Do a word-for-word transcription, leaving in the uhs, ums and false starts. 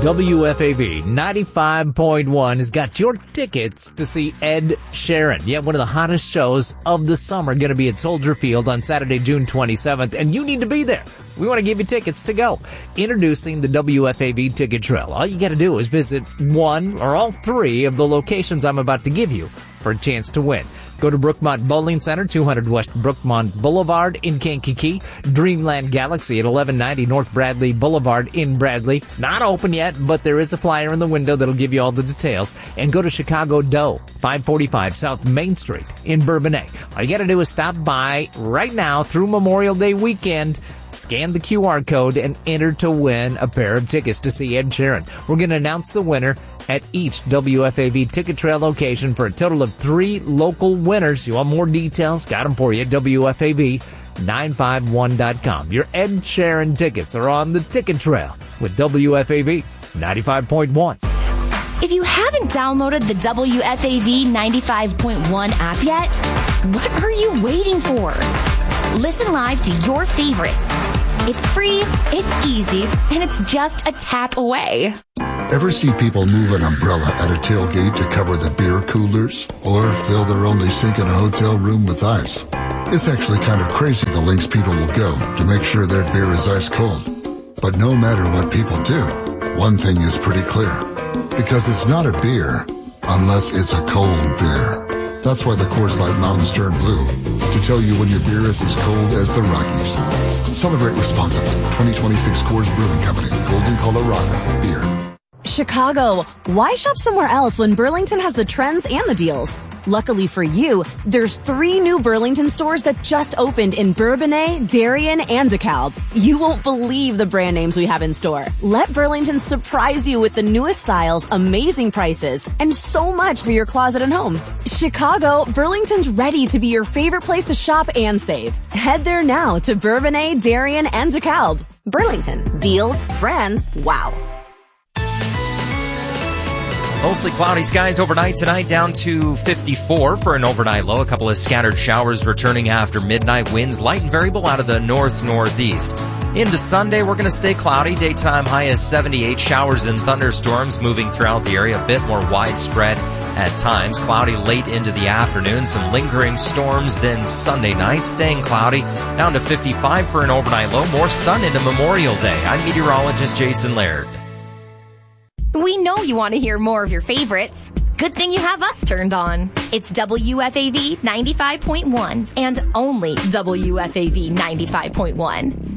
W F A V ninety-five point one has got your tickets to see Ed Sheeran. Yeah, one of the hottest shows of the summer, going to be at Soldier Field on Saturday, June twenty-seventh, and you need to be there. We want to give you tickets to go. Introducing the W F A V Ticket Trail. All you got to do is visit one or all three of the locations I'm about to give you for a chance to win. Go to Brookmont Bowling Center, two hundred West Brookmont Boulevard in Kankakee. Dreamland Galaxy at eleven ninety North Bradley Boulevard in Bradley. It's not open yet, but there is a flyer in the window that'll give you all the details. And go to Chicago Doe, five forty-five South Main Street in Bourbonnais. All you got to do is stop by right now through Memorial Day weekend. Scan the Q R code and enter to win a pair of tickets to see Ed Sheeran. We're going to announce the winner at each W F A V Ticket Trail location for a total of three local winners. You want more details? Got them for you at W F A V nine five one dot com. Your Ed Sheeran tickets are on the Ticket Trail with W F A V ninety-five point one. If you haven't downloaded the W F A V ninety-five point one app yet, what are you waiting for? Listen live to your favorites. It's free, it's easy, and it's just a tap away. Ever see people move an umbrella at a tailgate to cover the beer coolers? Or fill their only sink in a hotel room with ice? It's actually kind of crazy the lengths people will go to make sure their beer is ice cold. But no matter what people do, one thing is pretty clear. Because it's not a beer unless it's a cold beer. That's why the Coors Light Mountains turn blue, to tell you when your beer is as cold as the Rockies. Celebrate responsibly. twenty twenty-six Coors Brewing Company, Golden, Colorado. Beer. Chicago, why shop somewhere else when Burlington has the trends and the deals? Luckily for you, there's three new Burlington stores that just opened in Bourbonnais, Darien, and DeKalb. You won't believe the brand names we have in store. Let Burlington surprise you with the newest styles, amazing prices, and so much for your closet and home. Chicago, Burlington's ready to be your favorite place to shop and save. Head there now to Bourbonnais, Darien, and DeKalb. Burlington. Deals, brands, wow. Mostly cloudy skies overnight tonight, down to fifty-four for an overnight low. A couple of scattered showers returning after midnight. Winds light and variable out of the north-northeast. Into Sunday, we're going to stay cloudy. Daytime high is seventy-eight. Showers and thunderstorms moving throughout the area. A bit more widespread at times. Cloudy late into the afternoon. Some lingering storms then Sunday night. Staying cloudy. Down to fifty-five for an overnight low. More sun into Memorial Day. I'm meteorologist Jason Laird. We know you want to hear more of your favorites. Good thing you have us turned on. It's W F A V ninety-five point one and only W F A V ninety-five point one.